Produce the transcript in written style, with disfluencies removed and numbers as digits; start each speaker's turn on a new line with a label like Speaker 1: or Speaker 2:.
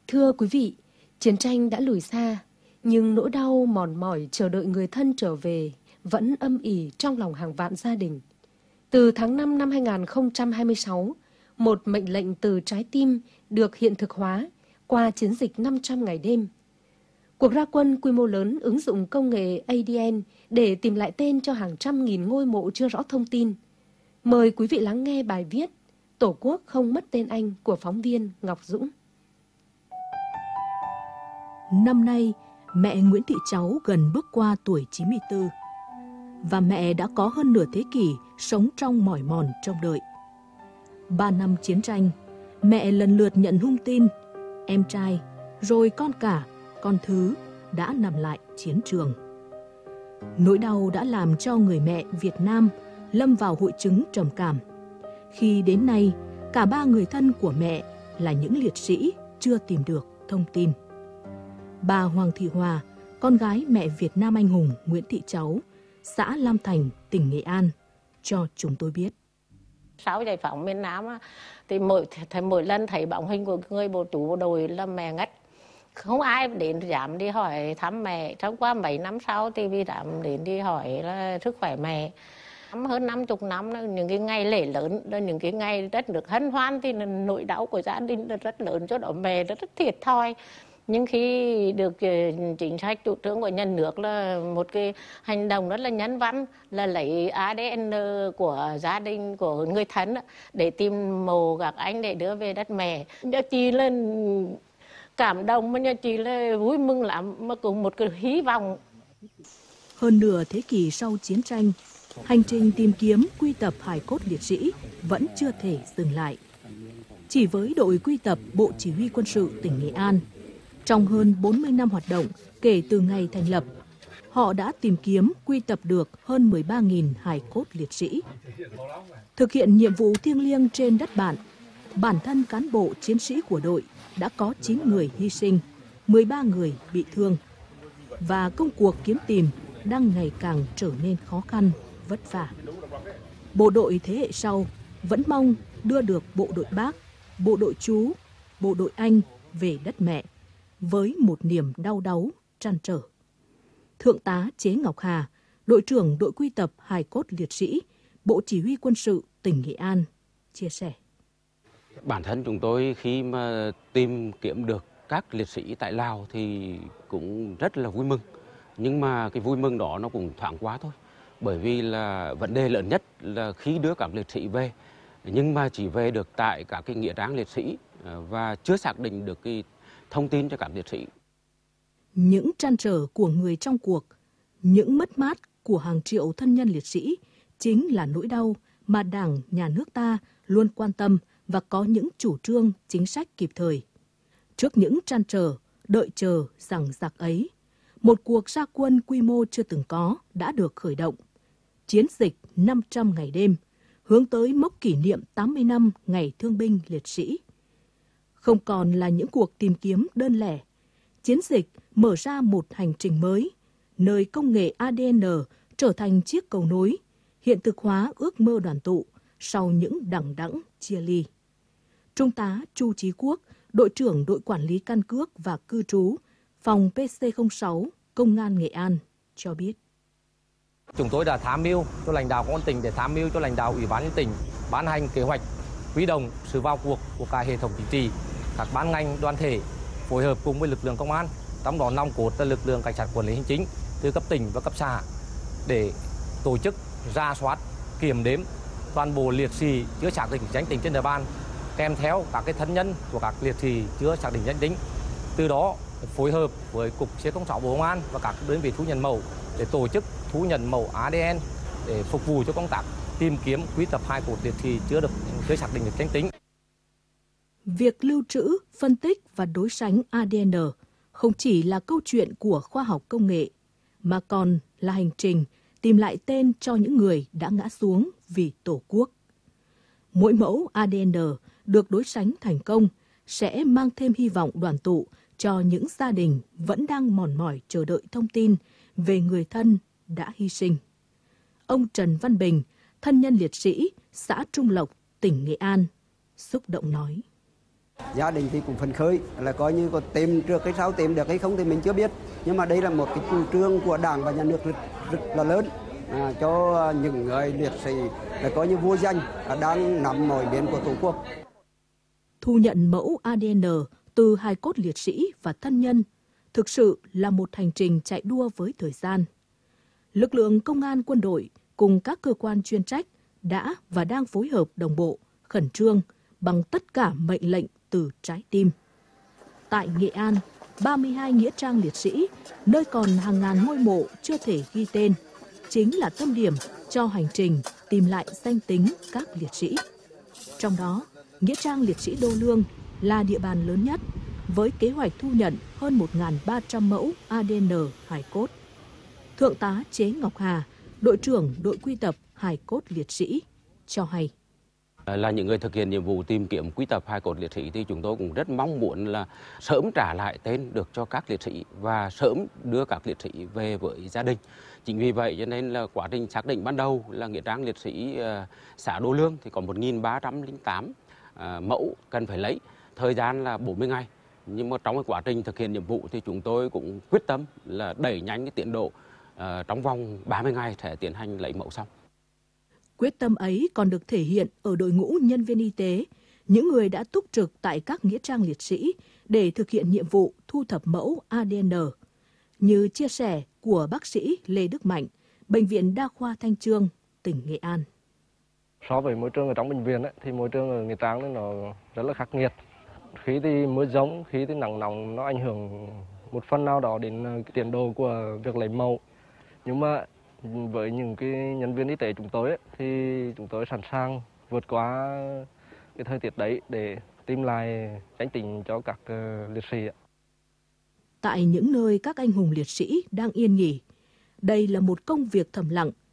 Speaker 1: Thưa quý vị, chiến tranh đã lùi xa, nhưng nỗi đau mòn mỏi chờ đợi người thân trở về vẫn âm ỉ trong lòng hàng vạn gia đình. Từ tháng 5 năm 2026, một mệnh lệnh từ trái tim được hiện thực hóa qua chiến dịch 500 ngày đêm. Cuộc ra quân quy mô lớn ứng dụng công nghệ ADN để tìm lại tên cho hàng trăm nghìn ngôi mộ chưa rõ thông tin. Mời quý vị lắng nghe bài viết Tổ quốc không mất tên anh của phóng viên Ngọc Dũng.
Speaker 2: Năm nay, mẹ Nguyễn Thị Cháu gần bước qua tuổi 94. Và mẹ đã có hơn nửa thế kỷ sống trong mỏi mòn trông đợi. 3 năm chiến tranh, mẹ lần lượt nhận hung tin, em trai, rồi con cả, con thứ đã nằm lại chiến trường. Nỗi đau đã làm cho người mẹ Việt Nam lâm vào hội chứng trầm cảm. Khi đến nay, cả 3 người thân của mẹ là những liệt sĩ chưa tìm được thông tin. Bà Hoàng Thị Hòa, con gái mẹ Việt Nam anh hùng Nguyễn Thị Cháu, xã Lam Thành, tỉnh Nghệ An, cho chúng tôi biết.
Speaker 3: Sau giải phóng miền Nam thì mỗi lần thấy bóng hình của người bộ chủ bộ đội là mẹ ngất. Không ai đến dám đi hỏi thăm mẹ. Trong qua mấy năm sau thì vì dám đến đi hỏi là sức khỏe mẹ. Hơn 50 năm, những cái ngày lễ lớn, những cái ngày rất được hân hoan thì nỗi đau của gia đình rất lớn, cho đó mẹ rất thiệt thòi. Nhưng khi được chính sách chủ trương của nhà nước là một cái hành động rất là nhân văn, là lấy ADN của gia đình, của người thân để tìm mộ các anh để đưa về đất mẹ. Nhà chị là cảm động, mà nhà chị là vui mừng lắm, mà cũng một cái hy vọng.
Speaker 2: Hơn nửa thế kỷ sau chiến tranh, hành trình tìm kiếm quy tập hài cốt liệt sĩ vẫn chưa thể dừng lại. Chỉ với đội quy tập Bộ Chỉ huy Quân sự tỉnh Nghệ An, trong hơn 40 năm hoạt động kể từ ngày thành lập, họ đã tìm kiếm quy tập được hơn 13.000 hài cốt liệt sĩ. Thực hiện nhiệm vụ thiêng liêng trên đất bạn, bản thân cán bộ chiến sĩ của đội đã có 9 người hy sinh, 13 người bị thương. Và công cuộc kiếm tìm đang ngày càng trở nên khó khăn, vất vả. Bộ đội thế hệ sau vẫn mong đưa được bộ đội Bác, bộ đội Chú, bộ đội Anh về đất mẹ với một niềm đau đáu, trăn trở. Thượng tá Chế Ngọc Hà, đội trưởng đội quy tập hài cốt liệt sĩ, Bộ Chỉ huy Quân sự tỉnh Nghệ An, chia sẻ.
Speaker 4: Bản thân chúng tôi khi mà tìm kiếm được các liệt sĩ tại Lào thì cũng rất là vui mừng. Nhưng mà cái vui mừng đó nó cũng thoáng quá thôi. Bởi vì là vấn đề lớn nhất là khi đưa các liệt sĩ về, nhưng mà chỉ về được tại các cái nghĩa trang liệt sĩ và chưa xác định được cái thông tin cho các liệt sĩ.
Speaker 2: Những trăn trở của người trong cuộc, những mất mát của hàng triệu thân nhân liệt sĩ chính là nỗi đau mà Đảng, Nhà nước ta luôn quan tâm và có những chủ trương, chính sách kịp thời. Trước những trăn trở, đợi chờ, giằng giặc ấy, một cuộc ra quân quy mô chưa từng có đã được khởi động. Chiến dịch 500 ngày đêm, hướng tới mốc kỷ niệm 80 năm Ngày Thương binh Liệt sĩ. Không còn là những cuộc tìm kiếm đơn lẻ, chiến dịch mở ra một hành trình mới, nơi công nghệ ADN trở thành chiếc cầu nối, hiện thực hóa ước mơ đoàn tụ sau những đằng đẵng chia ly. Trung tá Chu Chí Quốc, đội trưởng đội quản lý căn cước và cư trú, phòng PC06, Công an Nghệ An cho biết.
Speaker 5: Chúng tôi đã tham mưu cho lãnh đạo công an tỉnh để tham mưu cho lãnh đạo Ủy ban nhân tỉnh ban hành kế hoạch huy động sự vào cuộc của cả hệ thống chính trị, các ban ngành đoàn thể phối hợp cùng với lực lượng công an, trong đó nòng cốt là lực lượng cảnh sát quản lý hành chính từ cấp tỉnh và cấp xã để tổ chức rà soát, kiểm đếm toàn bộ liệt sĩ chưa xác định danh tính trên địa bàn, kèm theo các cái thân nhân của các liệt sĩ chưa xác định danh tính. Từ đó phối hợp với cục C06 Bộ Công an và các đơn vị thu nhận mẫu để tổ chức thu nhận mẫu ADN để phục vụ cho công tác tìm kiếm quy tập hài cốt liệt sĩ chưa xác định được danh tính.
Speaker 2: Việc lưu trữ, phân tích và đối sánh ADN không chỉ là câu chuyện của khoa học công nghệ, mà còn là hành trình tìm lại tên cho những người đã ngã xuống vì Tổ quốc. Mỗi mẫu ADN được đối sánh thành công sẽ mang thêm hy vọng đoàn tụ cho những gia đình vẫn đang mòn mỏi chờ đợi thông tin về người thân đã hy sinh. Ông Trần Văn Bình, thân nhân liệt sĩ, xã Trung Lộc, tỉnh Nghệ An, xúc động nói.
Speaker 6: Gia đình thì cũng phấn khởi là coi như có tìm được cái sau tìm được hay không thì mình chưa biết, nhưng mà đây là một cái chủ trương của Đảng và Nhà nước rất là lớn cho những người liệt sĩ là coi như vô danh đang nằm mọi miền của Tổ quốc.
Speaker 2: Thu nhận mẫu ADN từ hài cốt liệt sĩ và thân nhân thực sự là một hành trình chạy đua với thời gian. Lực lượng công an, quân đội cùng các cơ quan chuyên trách đã và đang phối hợp đồng bộ, khẩn trương bằng tất cả mệnh lệnh từ trái tim. Tại Nghệ An, 32 nghĩa trang liệt sĩ, nơi còn hàng ngàn ngôi mộ chưa thể ghi tên, chính là tâm điểm cho hành trình tìm lại danh tính các liệt sĩ. Trong đó, nghĩa trang liệt sĩ Đô Lương là địa bàn lớn nhất, với kế hoạch thu nhận hơn 1.300 mẫu ADN hài cốt. Thượng tá Chế Ngọc Hà, đội trưởng đội quy tập hài cốt liệt sĩ, cho hay.
Speaker 4: Là những người thực hiện nhiệm vụ tìm kiếm quy tập hài cốt liệt sĩ thì chúng tôi cũng rất mong muốn là sớm trả lại tên được cho các liệt sĩ và sớm đưa các liệt sĩ về với gia đình. Chính vì vậy cho nên là quá trình xác định ban đầu là nghĩa trang liệt sĩ xã Đô Lương thì có 1.308 mẫu cần phải lấy, thời gian là 40 ngày. Nhưng mà trong cái quá trình thực hiện nhiệm vụ thì chúng tôi cũng quyết tâm là đẩy nhanh cái tiến độ, trong vòng 30 ngày sẽ tiến hành lấy mẫu xong.
Speaker 2: Quyết tâm ấy còn được thể hiện ở đội ngũ nhân viên y tế, những người đã túc trực tại các nghĩa trang liệt sĩ để thực hiện nhiệm vụ thu thập mẫu ADN. Như chia sẻ của bác sĩ Lê Đức Mạnh, Bệnh viện Đa khoa Thanh Chương, tỉnh Nghệ An.
Speaker 7: So với môi trường ở trong bệnh viện thì môi trường ở Nghĩa Trang nó rất là khắc nghiệt. Khi thì mưa giông, khi thì nắng nóng nó ảnh hưởng một phần nào đó đến tiến độ của việc lấy mẫu. Nhưng mà với những cái nhân viên y tế chúng tôi thì chúng tôi sẵn sàng vượt qua cái thời tiết đấy để tìm lại danh tính cho các liệt sĩ.
Speaker 2: Tại những nơi các anh hùng liệt sĩ đang yên nghỉ, đây là một công việc thầm lặng